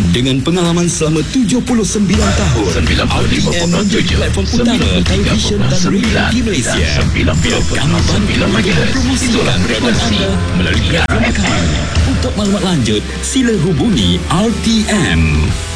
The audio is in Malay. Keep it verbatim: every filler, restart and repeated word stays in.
Dengan pengalaman selama tujuh puluh sembilan tahun, sembilan puluh lima R T M menjadi platform utama televisyen dan radio di Malaysia. sembilan puluh sembilan Promosikan frekuensi anda melalui platform kami. Untuk maklumat lanjut, sila hubungi R T M.